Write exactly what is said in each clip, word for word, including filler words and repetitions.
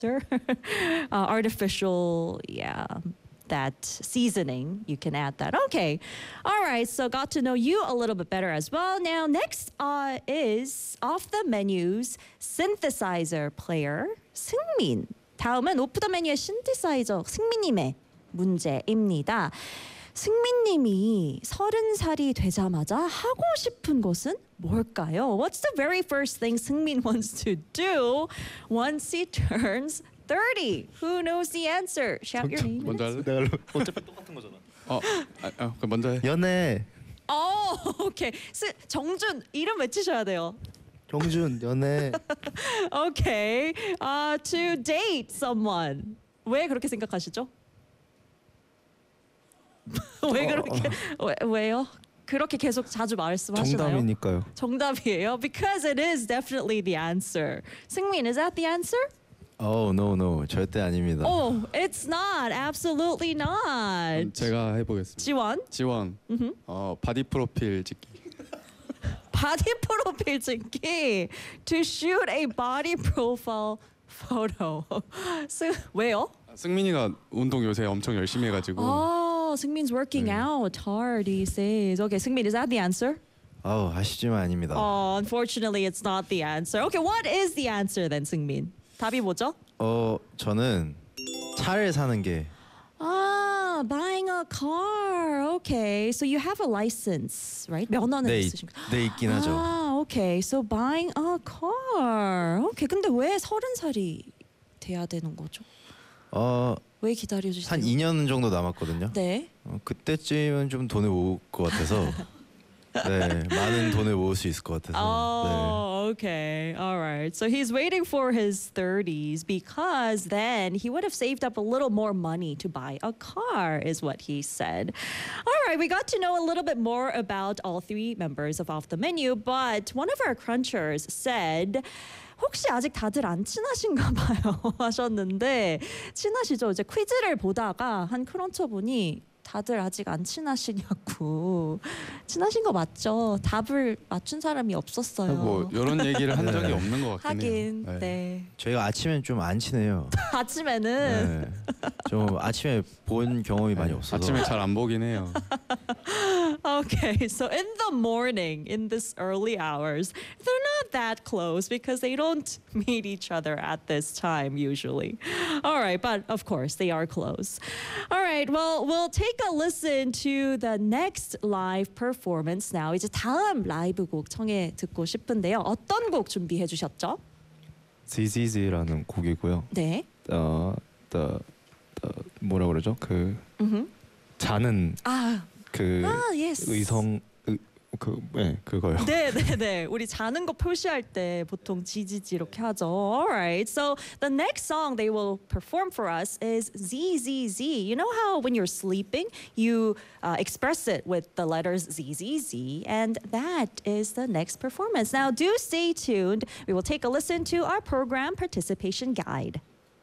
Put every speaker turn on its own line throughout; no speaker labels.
uh, artificial, yeah, that seasoning. You can add that. Okay. All right. So got to know you a little bit better as well. Now, next uh, is off the menu's synthesizer player, 승민. 다음은 오프 더 메뉴의 신디사이저 승민님의 문제입니다. 승민님이 서른 살이 되자마자 하고 싶은 것은 뭘까요? What's the very first thing 승민 wants to do once he turns thirty? Who knows the answer? Shout your name.
먼저 할래?
내가 어차피 똑같은 거잖아.
어, 아, 아, 그럼 먼저 해.
연애.
Oh, okay. 스, 정준 이름 외치셔야 돼요.
경준 연애.
Okay. Uh, to date someone. 왜 그렇게 생각하시죠? 왜 그렇게 왜, 왜요? 그렇게 계속 자주 말씀하시나요?
정답이니까요.
정답이에요. Because it is definitely the answer. 승민, is that the answer?
Oh no no 절대 아닙니다.
Oh, it's not. Absolutely not.
그럼 제가 해보겠습니다.
지원.
지원.
음흠.
어, 바디 프로필 찍기.
바디 프로필 찍기. To shoot a body profile photo. 승, 왜요?
승민이가 운동 요새 엄청 열심히 해가지고.
Oh, 승민's working
네.
out hard, he says. Okay, 승민, is that the answer?
아우 아쉽지만 아닙니다.
Oh, unfortunately, it's not the answer. Okay, what is the answer then, 승민? 답이 뭐죠?
어 저는 차를 사는 게.
Ah, buying a car. Okay, so you have a license, right? 면허는
네,
있으신 거.
네 있긴 하죠.
Ah, okay, so buying a car. Okay, 근데 왜 서른 살이 돼야 되는 거죠?
어,
왜 기다려주세요?
한 이 년 정도 남았거든요.
네.
어, 그때쯤은 좀 돈을 모을 것 같아서 네 많은 돈을 모을 수 있을 것 같아서.
Oh, okay. All right. So he's waiting for his thirties because then he would have saved up a little more money to buy a car, is what he said. All right. We got to know a little bit more about all three members of Off the Menu, but one of our crunchers said, 혹시 아직 다들 안 친하신가 봐요 하셨는데 친하시죠? 이제 퀴즈를 보다가 한 크런처 분이 다들 아직 안 친하시냐고. 친하신 거 맞죠? 답을 맞춘 사람이 없었어요.
뭐 이런 얘기를 한 적이
네.
없는 것 같긴 해요.
하긴
네.
네.
저희가 아침엔 좀 안 친해요.
아침에는
네. 좀 아침에 본 경험이 많이 없어서.
아침에 잘 안 보긴 해요.
Okay, so in the morning, in this early hours, they're not that close because they don't meet each other at this time usually. All right, but of course they are close. All right, well, we'll take a listen to the next live performance now. 이제 다음 라이브 곡 청해 듣고 싶은데요. 어떤 곡 준비해 주셨죠?
지지지라는 곡이고요.
네.
어, the, the 뭐라 그러죠? 그
음흠.
자는
아,
그
아, yes.
의성 의, 그, 네, 그거요.
네, 네, 네. 우리 자는 거 표시할 때 보통 지지지 이렇게 하죠. Alright, so the next song they will perform for us is Z Z Z. You know how when you're sleeping, you uh, express it with the letters Z Z Z, and that is the next performance. Now, do stay tuned. We will take a listen to our program participation guide.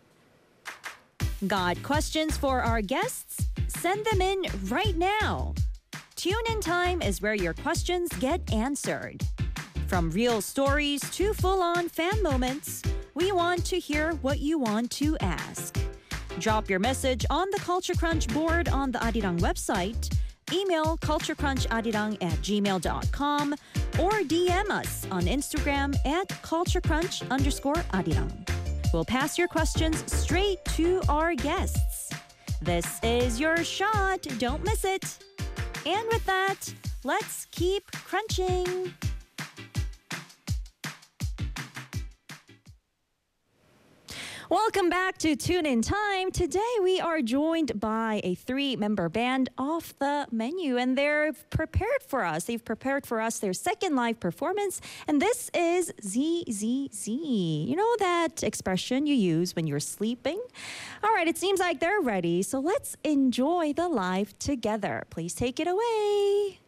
Got questions for our guests? Send them in right now. Tune in time is where your questions get answered. From real stories to full-on fan moments, we want to hear what you want to ask. Drop your message on the Culture Crunch board on the Arirang website, email culturecruncharirang at gmail dot com, or D M us on Instagram at culturecrunch underscore arirang. We'll pass your questions straight to our guests. This is your shot. Don't miss it. And with that, let's keep crunching. Welcome back to Tune In Time. Today we are joined by a three-member band Off the Menu, and they're prepared for us. They've prepared for us their second live performance, and this is Z Z Z. You know that expression you use when you're sleeping? All right, it seems like they're ready, so let's enjoy the live together. Please take it away.